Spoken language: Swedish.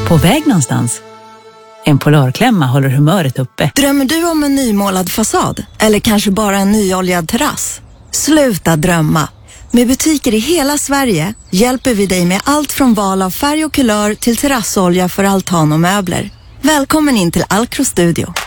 På väg någonstans? En Polarklämma håller humöret uppe. Drömmer du om en nymålad fasad? Eller kanske bara en nyoljad terrass? Sluta drömma! Med butiker i hela Sverige hjälper vi dig med allt från val av färg och kulör till terrassolja för altan och möbler. Välkommen in till Alcro Studio.